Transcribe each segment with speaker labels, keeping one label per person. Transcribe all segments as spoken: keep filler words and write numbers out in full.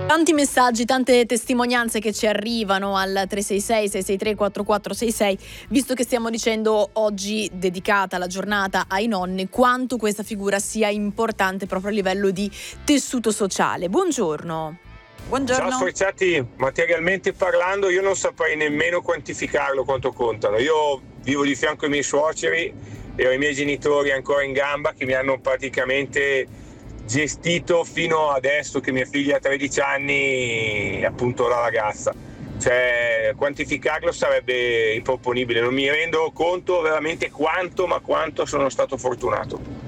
Speaker 1: Tanti messaggi, tante testimonianze che ci arrivano al tre sei sei sei sei tre quattro quattro sei sei, visto che stiamo dicendo oggi dedicata la giornata ai nonni, quanto questa figura sia importante proprio a livello di tessuto sociale. Buongiorno.
Speaker 2: Buongiorno. Ciao Sforzati, materialmente parlando io non saprei nemmeno quantificarlo quanto contano. Io vivo di fianco ai miei suoceri e ai miei genitori ancora in gamba che mi hanno praticamente gestito fino adesso che mia figlia ha tredici anni, appunto la ragazza. Cioè, quantificarlo sarebbe improponibile, non mi rendo conto veramente quanto, ma quanto sono stato fortunato.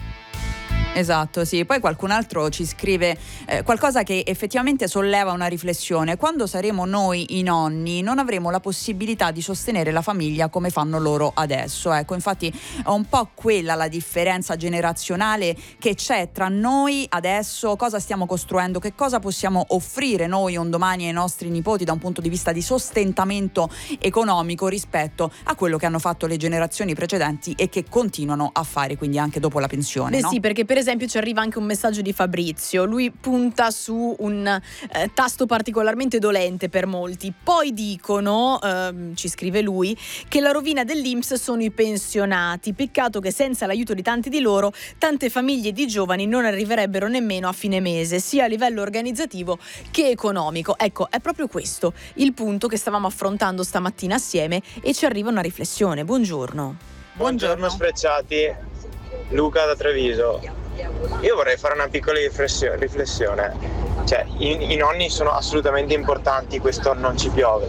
Speaker 3: Esatto, sì. Poi qualcun altro ci scrive eh, qualcosa che effettivamente solleva una riflessione. Quando saremo noi i nonni non avremo la possibilità di sostenere la famiglia come fanno loro adesso. Ecco, infatti è un po' quella la differenza generazionale che c'è tra noi adesso, cosa stiamo costruendo, che cosa possiamo offrire noi un domani ai nostri nipoti da un punto di vista di sostentamento economico rispetto a quello che hanno fatto le generazioni precedenti e che continuano a fare quindi anche dopo la pensione.
Speaker 1: Beh
Speaker 3: no?
Speaker 1: sì, perché per esempio ci arriva anche un messaggio di Fabrizio. Lui punta su un eh, tasto particolarmente dolente per molti. Poi dicono, ehm, ci scrive lui, che la rovina dell'I N P S sono i pensionati. Peccato che senza l'aiuto di tanti di loro tante famiglie di giovani non arriverebbero nemmeno a fine mese, sia a livello organizzativo che economico. Ecco, è proprio questo il punto che stavamo affrontando stamattina assieme e ci arriva una riflessione. Buongiorno.
Speaker 4: Buongiorno Sfrecciati, Luca da Treviso. Io vorrei fare una piccola riflessione, cioè i, i nonni sono assolutamente importanti, questo non ci piove,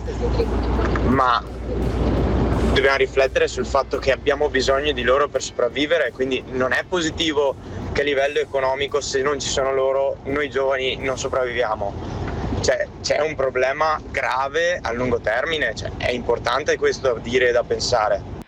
Speaker 4: ma dobbiamo riflettere sul fatto che abbiamo bisogno di loro per sopravvivere, quindi non è positivo che a livello economico se non ci sono loro noi giovani non sopravviviamo, cioè c'è un problema grave a lungo termine, cioè, è importante questo da dire e da pensare.